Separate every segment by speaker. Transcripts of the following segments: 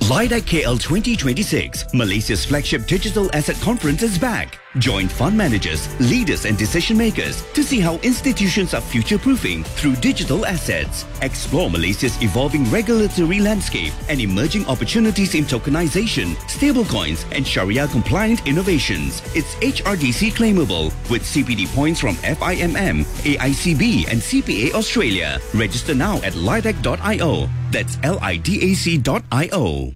Speaker 1: LIDAC KL 2026, Malaysia's flagship digital asset conference is back. Join fund managers, leaders and decision makers to see how institutions are future-proofing through digital assets. Explore Malaysia's evolving regulatory landscape and emerging opportunities in tokenization, stablecoins and Sharia-compliant innovations. It's HRDC claimable with CPD points from FIMM, AICB and CPA Australia. Register now at lidac.io. That's LIDAC.io.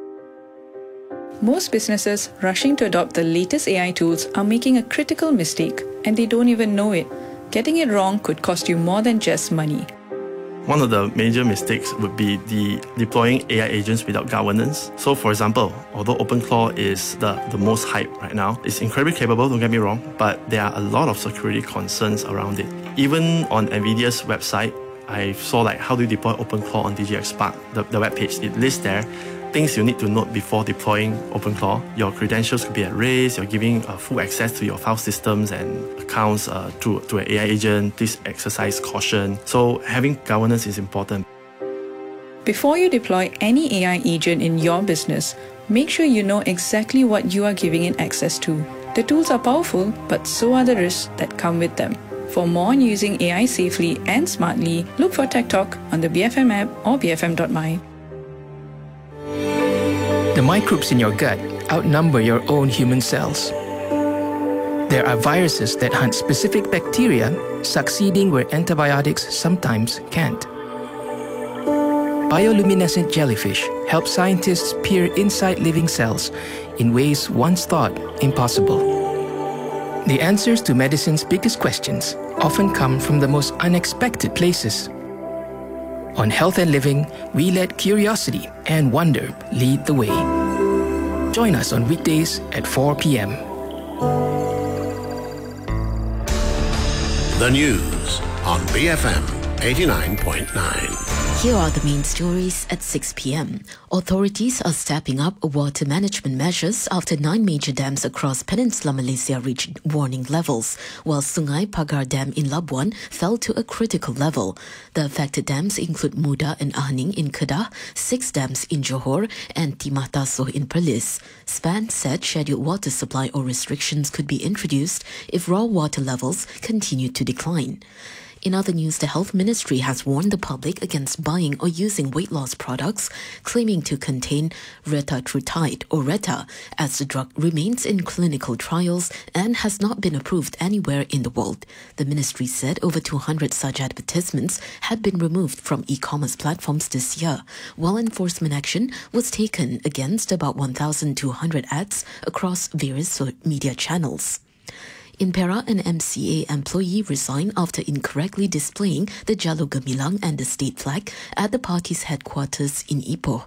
Speaker 2: Most businesses rushing to adopt the latest AI tools are making a critical mistake, and they don't even know it. Getting it wrong could cost you more than just money.
Speaker 3: One of the major mistakes would be deploying AI agents without governance. So for example, although OpenClaw is the most hype right now, it's incredibly capable, don't get me wrong, but there are a lot of security concerns around it. Even on NVIDIA's website, I saw how do you deploy OpenClaw on DGX Spark, the webpage. It lists there things you need to note before deploying OpenClaw. Your credentials could be at risk, you're giving full access to your file systems and accounts to an AI agent. Please exercise caution. So having governance is important.
Speaker 2: Before you deploy any AI agent in your business, make sure you know exactly what you are giving it access to. The tools are powerful, but so are the risks that come with them. For more on using AI safely and smartly, look for Tech Talk on the BFM app or bfm.my.
Speaker 4: The microbes in your gut outnumber your own human cells. There are viruses that hunt specific bacteria, succeeding where antibiotics sometimes can't. Bioluminescent jellyfish help scientists peer inside living cells in ways once thought impossible. The answers to medicine's biggest questions often come from the most unexpected places. On Health and Living, we let curiosity and wonder lead the way. Join us on weekdays at 4 p.m.
Speaker 5: The news on BFM 89.9.
Speaker 6: Here are the main stories at 6 p.m. Authorities are stepping up water management measures after 9 major dams across Peninsular Malaysia reached warning levels, while Sungai Pagar Dam in Labuan fell to a critical level. The affected dams include Muda and Ahning in Kedah, 6 dams in Johor and Timah Tasoh in Perlis. SPAN said scheduled water supply or restrictions could be introduced if raw water levels continue to decline. In other news, the Health Ministry has warned the public against buying or using weight loss products claiming to contain retatrutide or Reta, as the drug remains in clinical trials and has not been approved anywhere in the world. The ministry said over 200 such advertisements had been removed from e-commerce platforms this year, while enforcement action was taken against about 1,200 ads across various media channels. In Perak, an MCA employee resigned after incorrectly displaying the Jalur Gemilang and the state flag at the party's headquarters in Ipoh.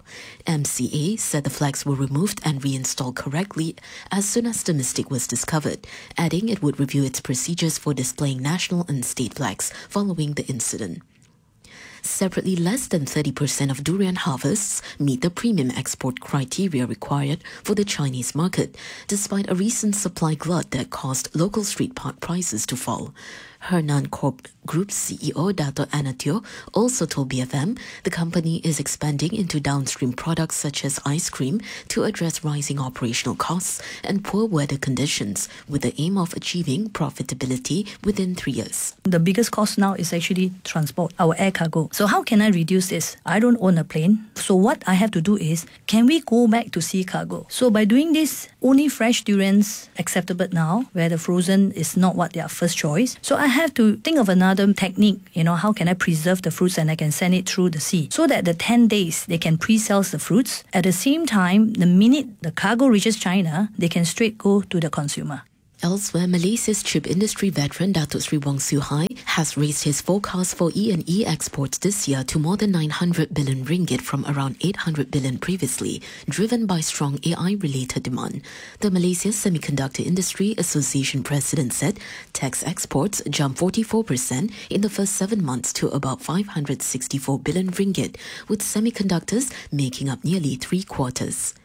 Speaker 6: MCA said the flags were removed and reinstalled correctly as soon as the mistake was discovered, adding it would review its procedures for displaying national and state flags following the incident. Separately, less than 30% of durian harvests meet the premium export criteria required for the Chinese market, despite a recent supply glut that caused local street park prices to fall. Hernan Corp Group CEO Dato' Anna Teo also told BFM the company is expanding into downstream products such as ice cream to address rising operational costs and poor weather conditions, with the aim of achieving profitability within 3 years.
Speaker 7: The biggest cost now is actually transport, our air cargo. So how can I reduce this? I don't own a plane. So what I have to do is, can we go back to sea cargo? So by doing this, only fresh durians acceptable now, where the frozen is not what their first choice. So I have to think of another technique, how can I preserve the fruits and I can send it through the sea so that the 10 days they can pre-sell the fruits. At the same time, the minute the cargo reaches China, they can straight go to the consumer.
Speaker 6: Elsewhere, Malaysia's chip industry veteran Datuk Sri Wong Siew Hai has raised his forecast for E&E exports this year to more than 900 billion ringgit from around 800 billion previously, driven by strong AI-related demand. The Malaysia Semiconductor Industry Association president said tax exports jumped 44% in the first 7 months to about 564 billion ringgit, with semiconductors making up nearly 3/4.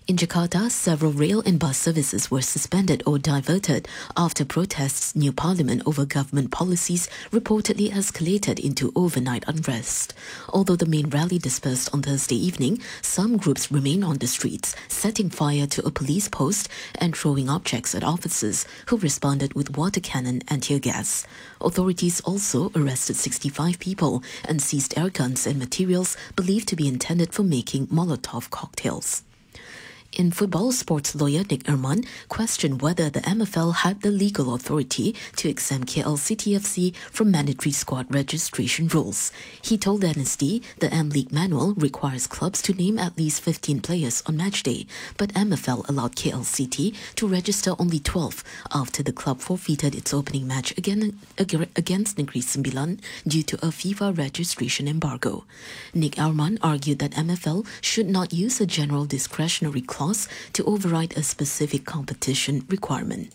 Speaker 6: In Jakarta, several rail and bus services were suspended or diverted after protests near parliament over government policies reportedly escalated into overnight unrest. Although the main rally dispersed on Thursday evening, some groups remain on the streets, setting fire to a police post and throwing objects at officers who responded with water cannon and tear gas. Authorities also arrested 65 people and seized air guns and materials believed to be intended for making Molotov cocktails. In football, sports lawyer Nick Erman questioned whether the MFL had the legal authority to exempt KL City FC from mandatory squad registration rules. He told NSD the M-League manual requires clubs to name at least 15 players on match day, but MFL allowed KL City to register only 12 after the club forfeited its opening match against Negeri Sembilan due to a FIFA registration embargo. Nick Erman argued that MFL should not use a general discretionary clause to override a specific competition requirement.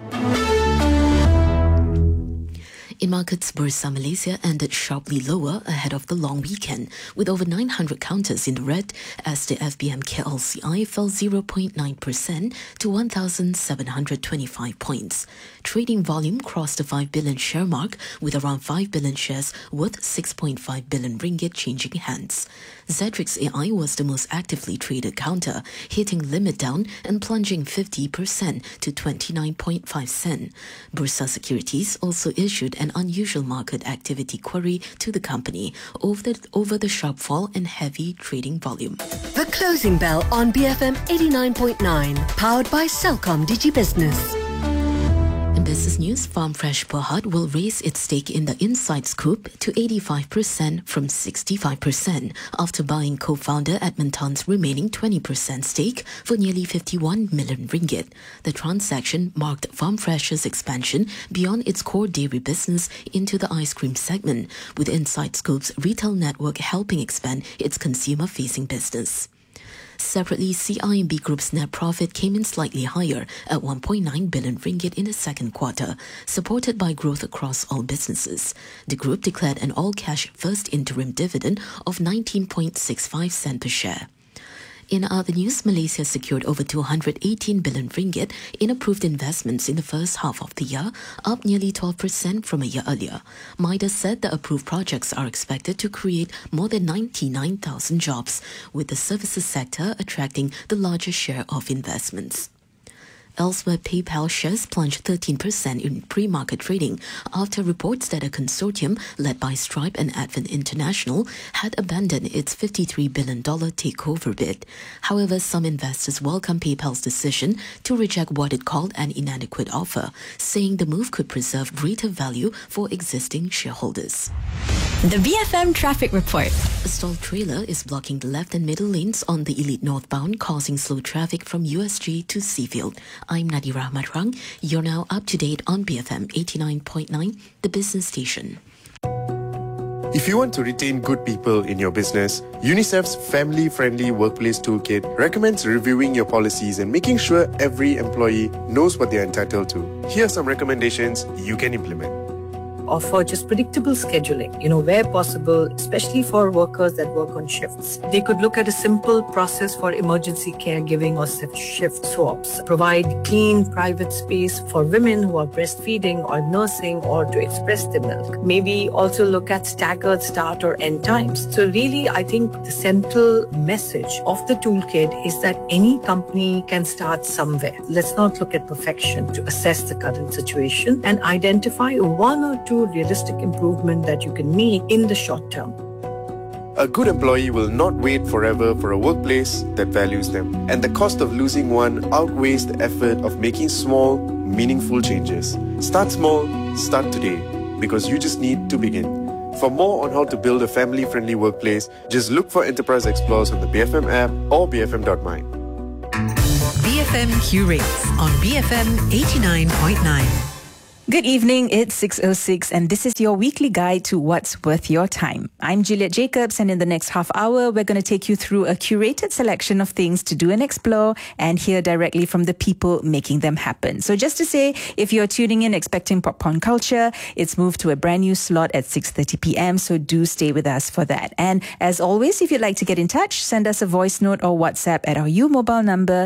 Speaker 6: In markets, Bursa Malaysia ended sharply lower ahead of the long weekend, with over 900 counters in the red as the FBM KLCI fell 0.9% to 1,725 points. Trading volume crossed the 5 billion share mark, with around 5 billion shares worth 6.5 billion ringgit changing hands. Zetrix AI was the most actively traded counter, hitting limit down and plunging 50% to 29.5 cent. Bursa Securities also issued an unusual market activity query to the company over the sharp fall and heavy trading volume.
Speaker 8: The Closing Bell on BFM 89.9, powered by Celcom DigiBusiness.
Speaker 6: In business news, Farm Fresh Berhad will raise its stake in the Inside Scoop to 85% from 65% after buying co-founder Edmund Tan's remaining 20% stake for nearly 51 million ringgit. The transaction marked Farm Fresh's expansion beyond its core dairy business into the ice cream segment, with Inside Scoop's retail network helping expand its consumer-facing business. Separately, CIMB Group's net profit came in slightly higher at 1.9 billion ringgit in the second quarter, supported by growth across all businesses. The group declared an all-cash first interim dividend of 19.65 cent per share. In other news, Malaysia secured over 218 billion ringgit in approved investments in the first half of the year, up nearly 12% from a year earlier. Midas said the approved projects are expected to create more than 99,000 jobs, with the services sector attracting the largest share of investments. Elsewhere, PayPal shares plunged 13% in pre-market trading after reports that a consortium led by Stripe and Advent International had abandoned its $53 billion takeover bid. However, some investors welcome PayPal's decision to reject what it called an inadequate offer, saying the move could preserve greater value for existing shareholders.
Speaker 9: The BFM Traffic Report.
Speaker 6: A stalled trailer is blocking the left and middle lanes on the Elite northbound, causing slow traffic from USG to Seafield. I'm Nadira Matrang. You're now up to date on BFM 89.9, the business station.
Speaker 10: If you want to retain good people in your business, UNICEF's family-friendly workplace toolkit recommends reviewing your policies and making sure every employee knows what they're entitled to. Here are some recommendations you can implement.
Speaker 11: Offer just predictable scheduling, where possible, especially for workers that work on shifts. They could look at a simple process for emergency caregiving or shift swaps. Provide clean, private space for women who are breastfeeding or nursing or to express their milk. Maybe also look at staggered start or end times. So really, I think the central message of the toolkit is that any company can start somewhere. Let's not look at perfection to assess the current situation and identify one or two realistic improvement that you can make in the short term.
Speaker 10: A good employee will not wait forever for a workplace that values them, and the cost of losing one outweighs the effort of making small, meaningful changes. Start small, start today, because you just need to begin. For more on how to build a family-friendly workplace, just look for Enterprise Explorers on the BFM app or bfm.my.
Speaker 8: BFM Q Rates on BFM 89.9.
Speaker 12: Good evening, it's 6:06 and this is your weekly guide to what's worth your time. I'm Juliet Jacobs and in the next half hour, we're going to take you through a curated selection of things to do and explore and hear directly from the people making them happen. So just to say, if you're tuning in expecting popcorn culture, it's moved to a brand new slot at 6:30 p.m, so do stay with us for that. And as always, if you'd like to get in touch, send us a voice note or WhatsApp at our U mobile number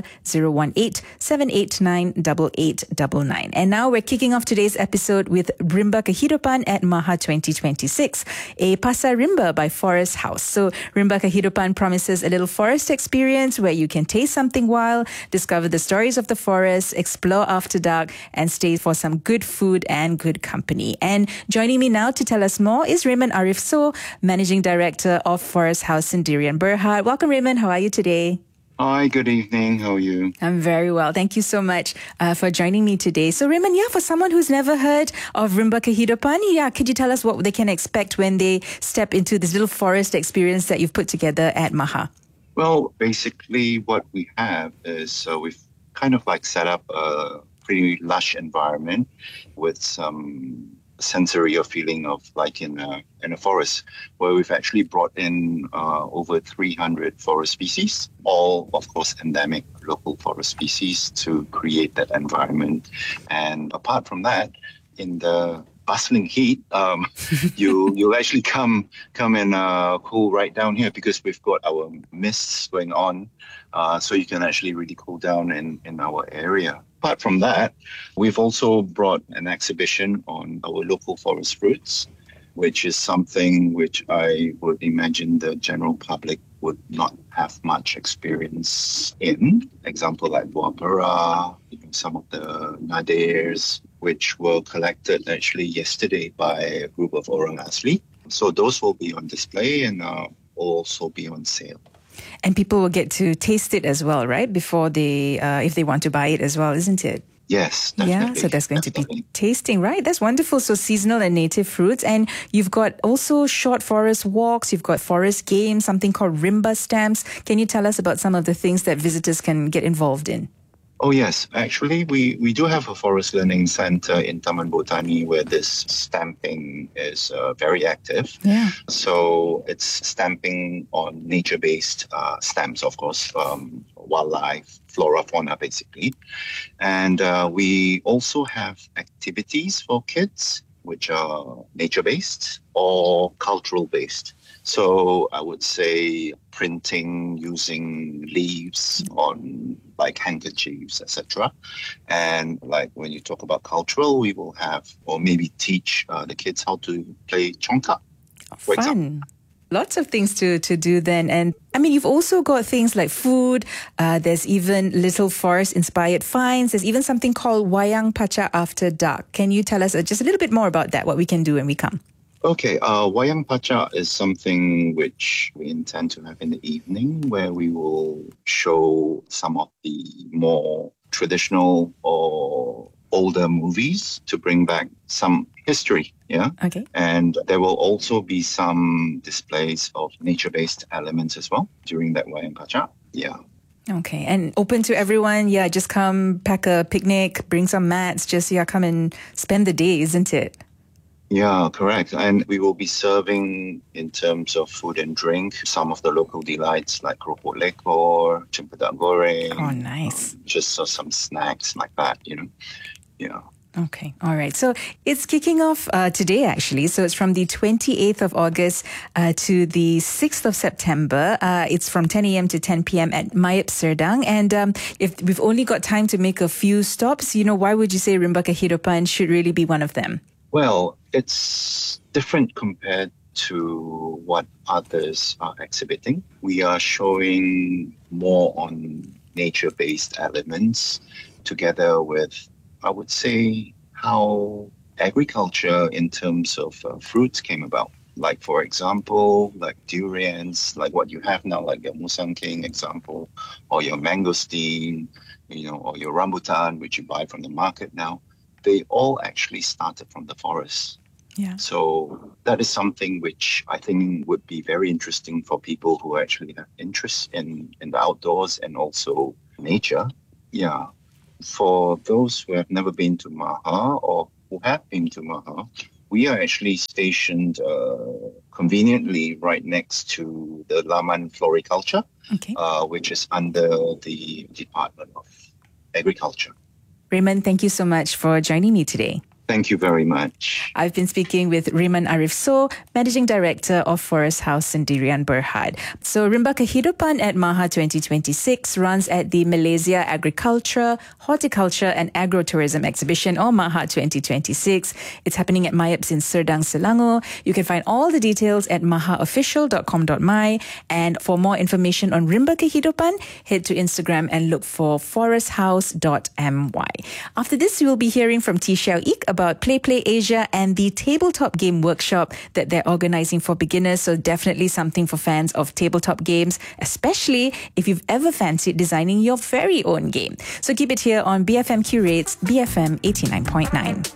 Speaker 12: 018-789-8899. And now we're kicking off today's episode with Rimba Kehidupan at Maha 2026, a Pasar Rimba by Forest House. So Rimba Kehidupan promises a little forest experience where you can taste something wild, discover the stories of the forest, explore after dark, and stay for some good food and good company. And joining me now to tell us more is Raymond Arif Soh, Managing Director of Forest House Sendirian Berhad. Welcome, Raymond. How are you today?
Speaker 13: Hi, good evening. How are you?
Speaker 12: I'm very well. Thank you so much for joining me today. So Raymond, for someone who's never heard of Rimba Kehidupan, could you tell us what they can expect when they step into this little forest experience that you've put together at Maha?
Speaker 13: Well, basically what we have is we've kind of like set up a pretty lush environment with some sensory or feeling of like in a forest, where we've actually brought in over 300 forest species, all of course endemic local forest species, to create that environment. And apart from that, in the bustling heat, you'll actually come and cool right down here, because we've got our mists going on, so you can actually really cool down in our area. Apart from that, we've also brought an exhibition on our local forest fruits, which is something which I would imagine the general public would not have much experience in. Example like buah pera, some of the nadirs, which were collected actually yesterday by a group of orang asli. So those will be on display and also be on sale.
Speaker 12: And people will get to taste it as well, right? Before they, if they want to buy it as well, isn't it?
Speaker 13: Yes, definitely.
Speaker 12: Yeah, so there's going to be tasting, right? That's wonderful. So seasonal and native fruits. And you've got also short forest walks. You've got forest games, something called Rimba stamps. Can you tell us about some of the things that visitors can get involved in?
Speaker 13: Oh, yes. Actually, we do have a forest learning center in Taman Botani where this stamping is very active.
Speaker 12: Yeah.
Speaker 13: So it's stamping on nature-based stamps, of course, wildlife, flora, fauna, basically. And we also have activities for kids, which are nature-based or cultural-based. So I would say printing using leaves on like handkerchiefs, etc. And like when you talk about cultural, we will have or maybe teach the kids how to play chongkak.
Speaker 12: Fun. Lots of things to do then. And I mean, you've also got things like food. There's even little forest-inspired finds. There's even something called Wayang Pacha After Dark. Can you tell us just a little bit more about that, what we can do when we come?
Speaker 13: Okay, Wayang Pacha is something which we intend to have in the evening, where we will show some of the more traditional or older movies to bring back some history, yeah?
Speaker 12: Okay.
Speaker 13: And there will also be some displays of nature-based elements as well during that Wayang Pacha, yeah.
Speaker 12: Okay, and open to everyone, just come, pack a picnic, bring some mats, just, come and spend the day, isn't it?
Speaker 13: Yeah, correct. And we will be serving, in terms of food and drink, some of the local delights like keropok lekor, cempedak goreng.
Speaker 12: Oh, nice.
Speaker 13: Just some snacks like that, Yeah.
Speaker 12: Okay. All right. So it's kicking off today, actually. So it's from the 28th of August to the 6th of September. It's from 10 a.m. to 10 p.m. at Mayap Serdang. And if we've only got time to make a few stops, why would you say Rimba Kehidupan should really be one of them?
Speaker 13: Well, it's different compared to what others are exhibiting. We are showing more on nature-based elements together with, I would say, how agriculture in terms of fruits came about. Like, for example, like durians, like what you have now, like your Musang King example, or your mangosteen, or your rambutan, which you buy from the market now. They all actually started from the forest.
Speaker 12: Yeah.
Speaker 13: So that is something which I think would be very interesting for people who actually have interest in the outdoors and also nature. Yeah. For those who have never been to Maha or who have been to Maha, we are actually stationed conveniently right next to the Laman Floriculture, which is under the Department of Agriculture.
Speaker 12: Raymond, thank you so much for joining me today.
Speaker 13: Thank you very much.
Speaker 12: I've been speaking with Raymond Arif Soh, Managing Director of Forest House Sendirian Berhad. So Rimba Kehidupan at Maha 2026 runs at the Malaysia Agriculture, Horticulture and Agrotourism Exhibition, or Maha 2026. It's happening at MIAPS in Serdang, Selangor. You can find all the details at mahaofficial.com.my. And for more information on Rimba Kehidupan, head to Instagram and look for foresthouse.my. After this, we will be hearing from T. Xiao Ik about Play Asia and the tabletop game workshop that they're organizing for beginners. So definitely something for fans of tabletop games, especially if you've ever fancied designing your very own game. So keep it here on BFM Curates, BFM 89.9.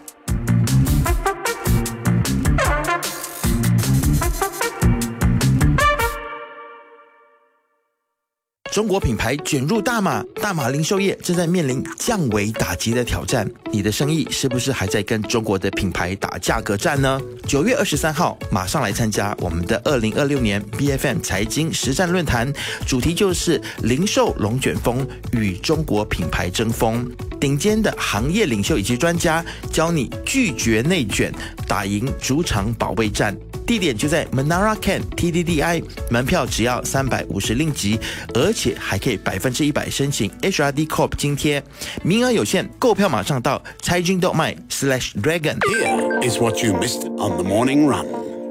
Speaker 14: 中国品牌卷入大马零售业正在面临降维打击的挑战。你的生意是不是还在跟中国的品牌打价格战呢？9月23号，马上来参加我们的2026年 BFM 财经实战论坛，主题就是零售龙卷风与中国品牌争锋。顶尖的行业领袖以及专家教你拒绝内卷，打赢主场保卫战。地点就在 Menara Camp TDDI， 门票只要350令吉，而且还可以100%申请 HRD Corp 津贴，名额有限，购票马上到caijing.my/dragon。
Speaker 5: Here is what you missed on the morning run.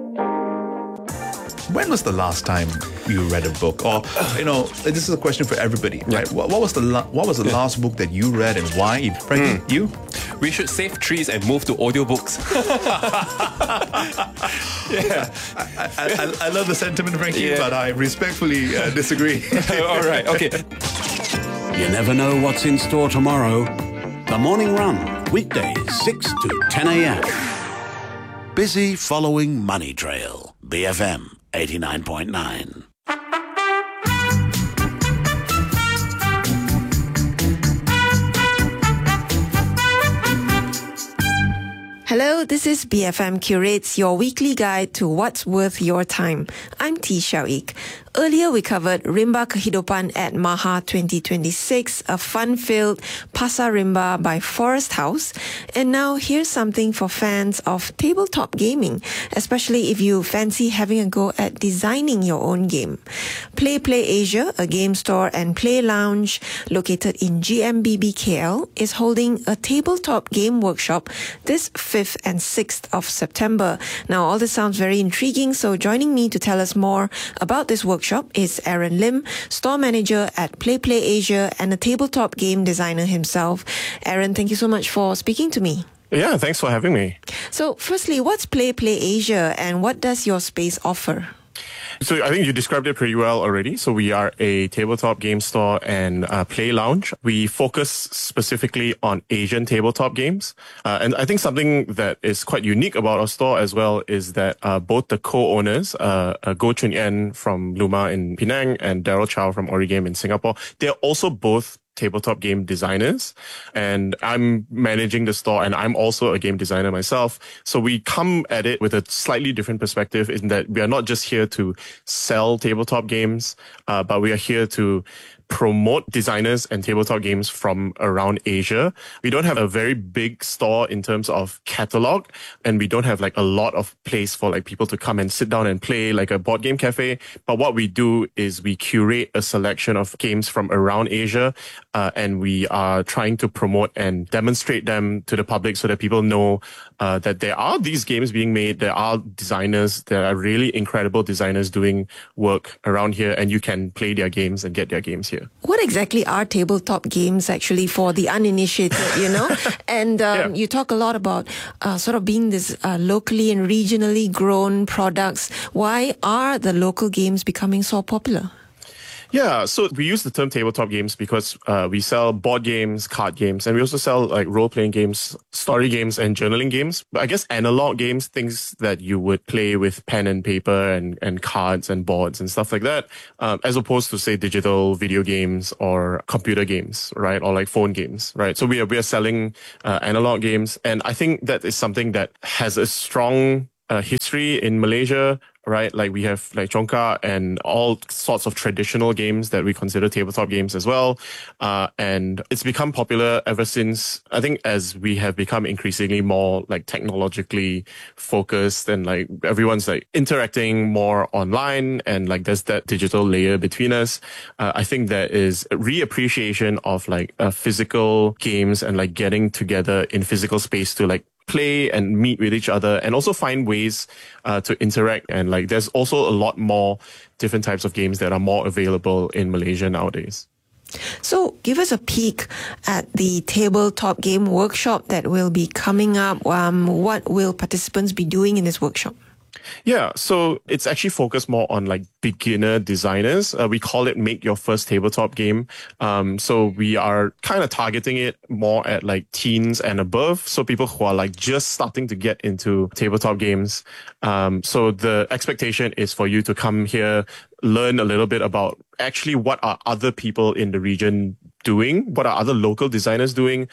Speaker 15: When was the last time you read a book? Or, this is a question for everybody, right? What was the last book that you read and why? Frankie, you?
Speaker 16: We should save trees and move to audiobooks.
Speaker 15: Yeah, I love the sentiment, Frankie, but I respectfully disagree.
Speaker 16: All right, okay.
Speaker 5: You never know what's in store tomorrow. The Morning Run, weekdays 6 to 10 a.m. Busy following Money Trail. BFM 89.9.
Speaker 17: Hello, this is BFM Curates, your weekly guide to what's worth your time. I'm T. Xiao Ik. Earlier, we covered Rimba Kehidupan at Maha 2026, a fun-filled Pasar Rimba by Forest House. And now, here's something for fans of tabletop gaming, especially if you fancy having a go at designing your own game. Play Asia, a game store and play lounge located in GMBB KL, is holding a tabletop game workshop this 5th and 6th of September. Now, all this sounds very intriguing, so joining me to tell us more about this workshop is Aaron Lim, store manager at Play Asia and a tabletop game designer himself. Aaron, thank you so much for speaking to me.
Speaker 18: Yeah, thanks for having me.
Speaker 17: So, firstly, what's Play Asia and what does your space offer?
Speaker 18: So I think you described it pretty well already. So we are a tabletop game store and play lounge. We focus specifically on Asian tabletop games. And I think something that is quite unique about our store as well is that both the co-owners, Goh Chun Yen from Luma in Penang and Daryl Chow from Origame in Singapore, they're also both tabletop game designers, and I'm managing the store and I'm also a game designer myself. So we come at it with a slightly different perspective in that we are not just here to sell tabletop games, but we are here to promote designers and tabletop games from around Asia. We don't have a very big store in terms of catalog, and we don't have like a lot of place for like people to come and sit down and play like a board game cafe. But what we do is we curate a selection of games from around Asia, and we are trying to promote and demonstrate them to the public so that people know that there are these games being made. There are designers, there are really incredible designers doing work around here, and you can play their games and get their games here.
Speaker 17: What exactly are tabletop games actually for the uninitiated, And you talk a lot about sort of being this locally and regionally grown products. Why are the local games becoming so popular?
Speaker 18: Yeah, so we use the term tabletop games because we sell board games, card games, and we also sell like role-playing games, story games, and journaling games. But I guess analog games, things that you would play with pen and paper and cards and boards and stuff like that, as opposed to, say, digital video games or computer games, right? Or like phone games, right? So we are selling analog games, and I think that is something that has a strong history in Malaysia, right? Like we have like Chongka and all sorts of traditional games that we consider tabletop games as well. And it's become popular ever since, I think, as we have become increasingly more like technologically focused and like everyone's like interacting more online and like there's that digital layer between us. I think there is a reappreciation of like physical games and like getting together in physical space to like play and meet with each other and also find ways to interact. And like there's also a lot more different types of games that are more available in Malaysia nowadays.
Speaker 17: So give us a peek at the tabletop game workshop that will be coming up. What will participants be doing in this workshop?
Speaker 18: Yeah, so it's actually focused more on like beginner designers. We call it Make Your First Tabletop Game. So we are kind of targeting it more at like teens and above. So people who are like just starting to get into tabletop games. So the expectation is for you to come here, learn a little bit about actually what are other people in the region doing, what are other local designers doing,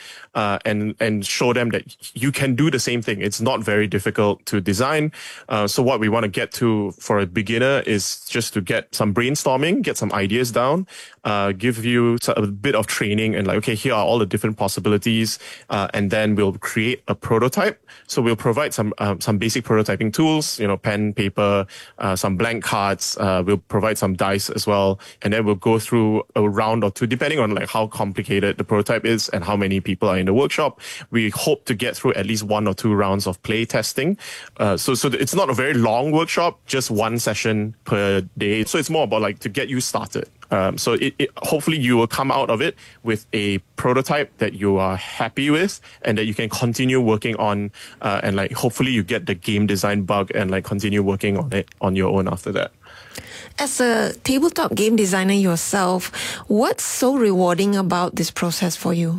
Speaker 18: and show them that you can do the same thing. It's not very difficult to design. So what we want to get to for a beginner is just to get some brainstorming, get some ideas down, give you a bit of training and like, okay, here are all the different possibilities, and then we'll create a prototype. So we'll provide some basic prototyping tools, you know, pen, paper, some blank cards, we'll provide some dice as well, and then we'll go through a round or two, depending on like how complicated the prototype is and how many people are in the workshop. We hope to get through at least 1 or 2 rounds of play testing. So it's not a very long workshop, just 1 session per day. So it's more about like to get you started. So hopefully you will come out of it with a prototype that you are happy with and that you can continue working on, and like hopefully you get the game design bug and like continue working on it on your own after that.
Speaker 17: As a tabletop game designer yourself, what's so rewarding about this process for you?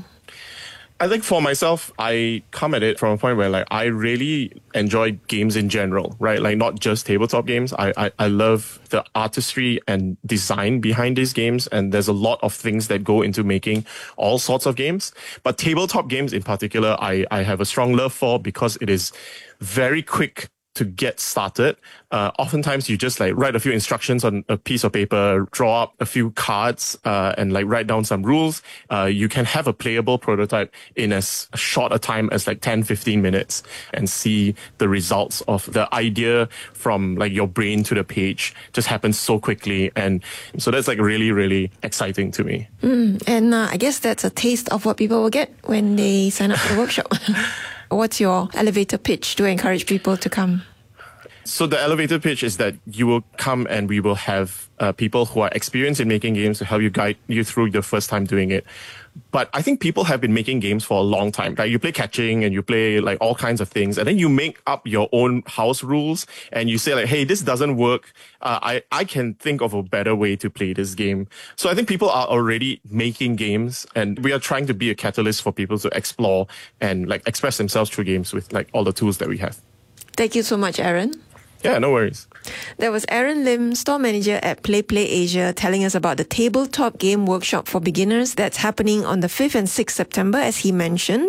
Speaker 18: I think for myself, I come at it from a point where like I really enjoy games in general, right? Like not just tabletop games. I love the artistry and design behind these games, and there's a lot of things that go into making all sorts of games. But tabletop games in particular, I have a strong love for because it is very quick to get started. Oftentimes you just like write a few instructions on a piece of paper, draw up a few cards, and like write down some rules. You can have a playable prototype in as short a time as like 10-15 minutes and see the results of the idea from like your brain to the page just happens so quickly. And so that's like really, really exciting to me.
Speaker 17: And I guess that's a taste of what people will get when they sign up for the workshop. What's your elevator pitch to encourage people to come?
Speaker 18: So the elevator pitch is that you will come and we will have people who are experienced in making games to help you guide you through the first time doing it. But I think people have been making games for a long time. Like you play catching and you play like all kinds of things, and then you make up your own house rules and you say like, hey, this doesn't work. I can think of a better way to play this game. So I think people are already making games, and we are trying to be a catalyst for people to explore and like express themselves through games with like all the tools that we have.
Speaker 17: Thank you so much, Aaron.
Speaker 18: Yeah, no worries.
Speaker 17: That was Aaron Lim, store manager at Play Asia, telling us about the tabletop game workshop for beginners that's happening on the 5th and 6th September, as he mentioned.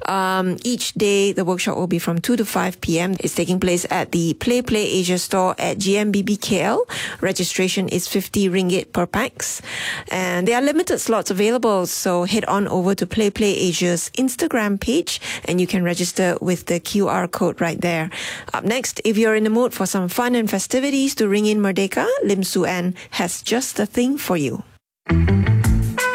Speaker 17: Each day, the workshop will be from 2 to 5 p.m. It's taking place at the Play Asia store at GMBB KL. Registration is 50 ringgit per pax. And there are limited slots available, so head on over to Play Asia's Instagram page and you can register with the QR code right there. Up next, if you're in the mood for some fun and festivities to ring in Merdeka, Lim Su An has just the thing for you.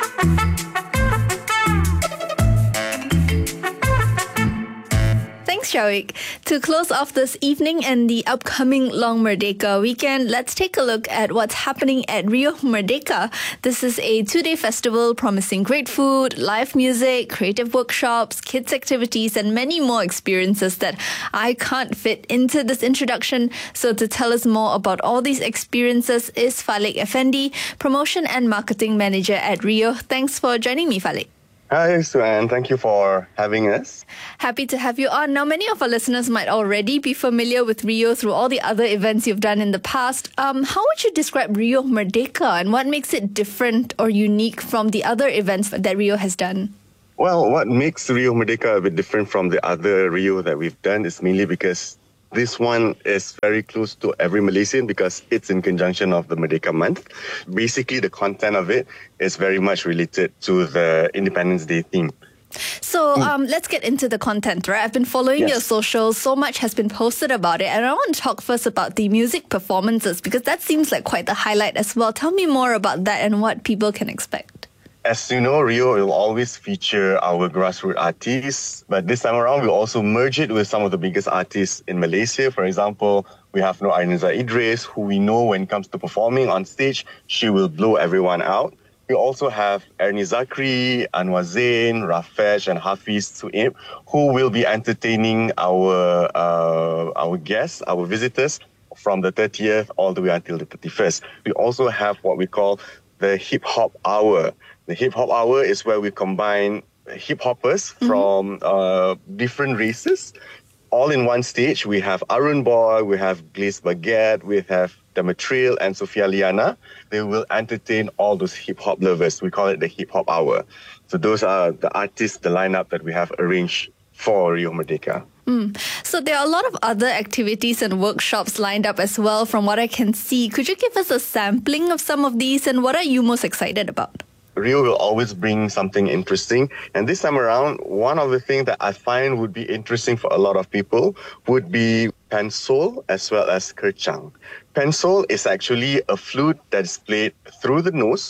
Speaker 9: Thanks,
Speaker 19: Xiaoik. To close off this evening and the upcoming Long Merdeka weekend, let's take a look at what's happening at Rio Merdeka. This is a 2-day festival promising great food, live music, creative workshops, kids activities, and many more experiences that I can't fit into this introduction. So to tell us more about all these experiences is Falik Effendi, Promotion and Marketing Manager at Rio. Thanks for joining me, Falik.
Speaker 20: Hi, Suan. Thank you for having us.
Speaker 19: Happy to have you on. Now, many of our listeners might already be familiar with Rio through all the other events you've done in the past. How would you describe Rio Merdeka and what makes it different or unique from the other events that Rio has done?
Speaker 20: Well, what makes Rio Merdeka a bit different from the other Rio that we've done is mainly because this one is very close to every Malaysian because it's in conjunction of the Merdeka month. Basically, the content of it is very much related to the Independence Day theme.
Speaker 19: So let's get into the content, right? I've been following your socials. So much has been posted about it. And I want to talk first about the music performances because that seems like quite the highlight as well. Tell me more about that and what people can expect.
Speaker 20: As you know, Rio will always feature our grassroots artists, but this time around we'll also merge it with some of the biggest artists in Malaysia. For example, we have Nur Ainizah Idris, who we know when it comes to performing on stage, she will blow everyone out. We also have Ernie Zakri, Anwar Zain, Rafesh and Hafiz Suib, who will be entertaining our guests, our visitors, from the 30th all the way until the 31st. We also have what we call the Hip Hop Hour. The Hip Hop Hour is where we combine hip hoppers from different races. All in one stage. We have Arun Boy, we have Glaze Baguette, we have Demetriel and Sophia Liana. They will entertain all those hip hop lovers. We call it the Hip Hop Hour. So those are the artists, the lineup that we have arranged for Rio Merdeka.
Speaker 19: So there are a lot of other activities and workshops lined up as well from what I can see. Could you give us a sampling of some of these and what are you most excited about?
Speaker 20: Rio will always bring something interesting. And this time around, one of the things that I find would be interesting for a lot of people would be pensol as well as kerchang. Pensol is actually a flute that is played through the nose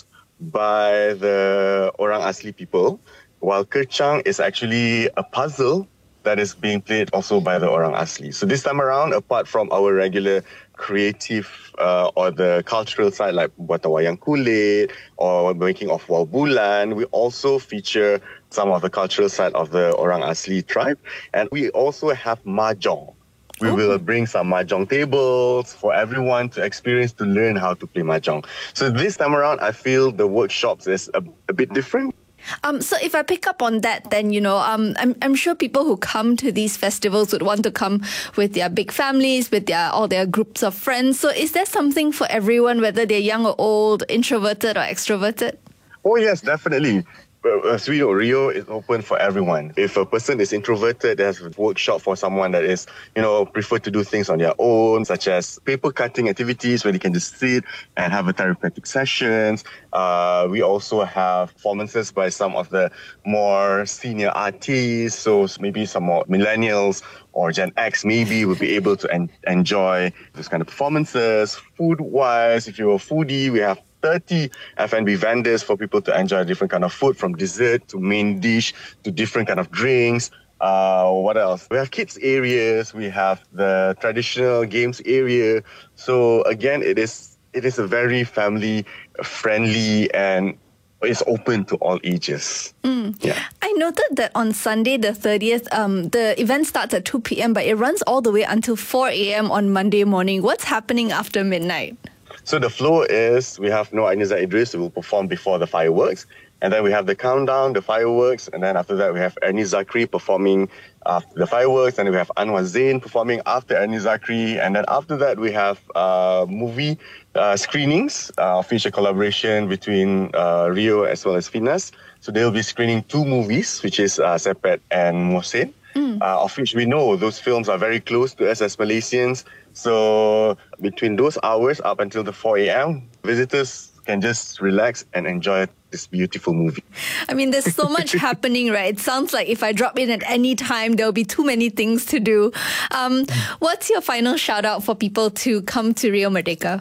Speaker 20: by the Orang Asli people, while kerchang is actually a puzzle that is being played also by the Orang Asli. So this time around, apart from our regular creative or the cultural side like Buatan Wayang Kulit or making of Wal Bulan, we also feature some of the cultural side of the Orang Asli tribe. And we also have Mahjong. We will bring some Mahjong tables for everyone to experience, to learn how to play Mahjong. So this time around, I feel the workshops is a bit different.
Speaker 19: So if I pick up on that, then, I'm sure people who come to these festivals would want to come with their big families, with all their groups of friends. So is there something for everyone, whether they're young or old, introverted or extroverted?
Speaker 20: Oh, yes, definitely. As we know, Rio is open for everyone. If a person is introverted, there's a workshop for someone that is, prefer to do things on their own, such as paper cutting activities where they can just sit and have a therapeutic sessions. We also have performances by some of the more senior artists, so maybe some more millennials or Gen X maybe will be able to enjoy this kind of performances. Food-wise, if you're a foodie, we have 30 F&B vendors for people to enjoy different kind of food, from dessert to main dish to different kind of drinks. What else? We have kids areas. We have the traditional games area. So again, it is a very family friendly and it's open to all ages. Yeah.
Speaker 19: I noted that on Sunday the 30th, the event starts at 2 p.m. but it runs all the way until 4 a.m. on Monday morning. What's happening after midnight?
Speaker 20: So the flow is, we have Nur Ainizah Idris who will perform before the fireworks. And then we have the countdown, the fireworks. And then after that, we have Ernie Zakri performing after the fireworks. And then we have Anwar Zain performing after Ernie Zakri. And then after that, we have movie screenings, feature collaboration between Rio as well as Finas. So they'll be screening 2 movies, which is Sepet and Mohsen, of which we know those films are very close to us as Malaysians. So between those hours up until the 4 a.m., visitors can just relax and enjoy this beautiful movie.
Speaker 19: I mean, there's so much happening, right? It sounds like if I drop in at any time, there'll be too many things to do. What's your final shout out for people to come to Rio Merdeka?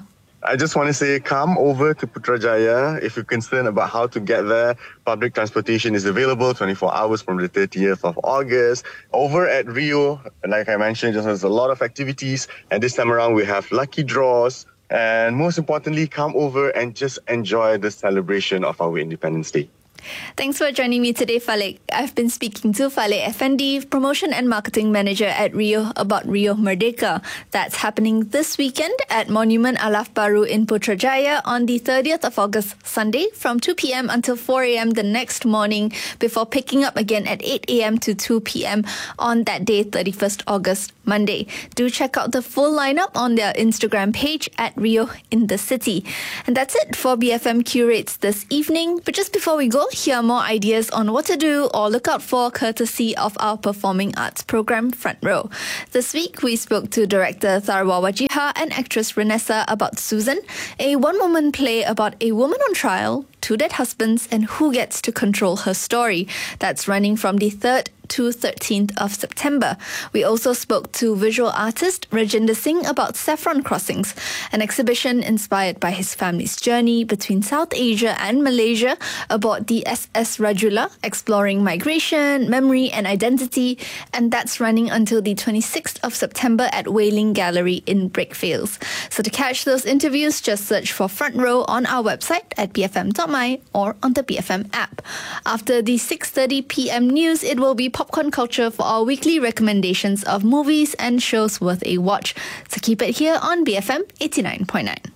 Speaker 20: I just want to say, come over to Putrajaya if you're concerned about how to get there. Public transportation is available 24 hours from the 30th of August. Over at Rio, like I mentioned, there's a lot of activities. And this time around, we have lucky draws. And most importantly, come over and just enjoy the celebration of our Independence Day.
Speaker 19: Thanks for joining me today, Falik. I've been speaking to Falik Effendi, Promotion and Marketing Manager at Rio, about Rio Merdeka. That's happening this weekend at Monument Alaf Baru in Putrajaya on the 30th of August, Sunday, from 2 p.m. until 4 a.m. the next morning, before picking up again at 8 a.m. to 2 p.m. on that day, 31st August, Monday. Do check out the full lineup on their Instagram page at Rio in the City. And that's it for BFM Curates this evening. But just before we go, here are more ideas on what to do or look out for, courtesy of our performing arts program, Front Row. This week, we spoke to director Tharwa Wajiha and actress Renessa about Susan, a one-woman play about a woman on trial, two dead husbands, and who gets to control her story. That's running from the 3rd to 13th of September. We also spoke to visual artist Rajinder Singh about Saffron Crossings, an exhibition inspired by his family's journey between South Asia and Malaysia aboard the SS Rajula, exploring migration, memory and identity, and that's running until the 26th of September at Wailing Gallery in Brickfields. So to catch those interviews, just search for Front Row on our website at bfm.my or on the BFM app. After the 6:30 p.m. news, it will be popcorn culture for our weekly recommendations of movies and shows worth a watch. So keep it here on BFM 89.9.